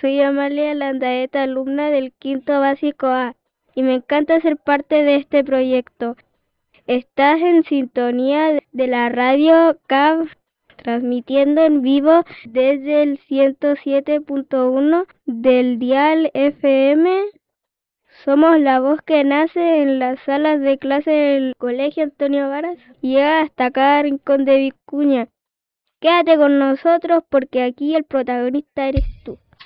soy Amalia Landaeta, alumna del quinto básico A, y me encanta ser parte de este proyecto. Estás en sintonía de la radio CAV, transmitiendo en vivo desde el 107.1 del dial FM. Somos la voz que nace en las salas de clase del Colegio Antonio Varas y llega hasta cada rincón de Vicuña. Quédate con nosotros porque aquí el protagonista eres